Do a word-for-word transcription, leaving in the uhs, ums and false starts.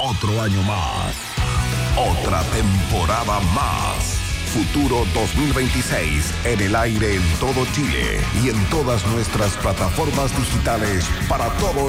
Otro año más. Otra temporada más. Futuro dos mil veintiséis en el aire en todo Chile y en todas nuestras plataformas digitales para todo